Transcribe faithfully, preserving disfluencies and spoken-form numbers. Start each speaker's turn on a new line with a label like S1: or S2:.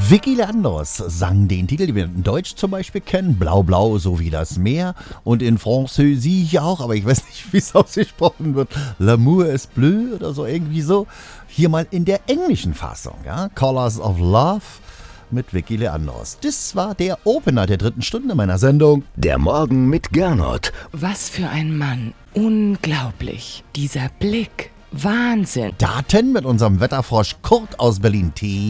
S1: Vicky Leandros sang den Titel, den wir in Deutsch zum Beispiel kennen, Blau Blau, so wie das Meer, und in Französisch auch, aber ich weiß nicht, wie es ausgesprochen wird, L'amour est bleu oder so, irgendwie so. Hier mal in der englischen Fassung, ja, Colors of Love mit Vicky Leandros. Das war der Opener der dritten Stunde meiner Sendung.
S2: Der Morgen mit Gernot.
S3: Was für ein Mann. Unglaublich. Dieser Blick. Wahnsinn.
S1: Daten mit unserem Wetterfrosch Kurt aus Berlin.